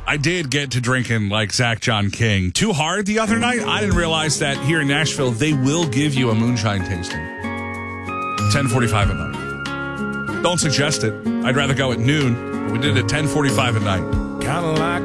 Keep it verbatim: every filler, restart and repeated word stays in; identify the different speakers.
Speaker 1: I did get to drinking like Zach John King too hard the other night. I didn't realize that here in Nashville, they will give you a moonshine tasting. ten forty-five at night. Don't suggest it. I'd rather go at noon. We did it at ten forty-five at night.
Speaker 2: Kind of like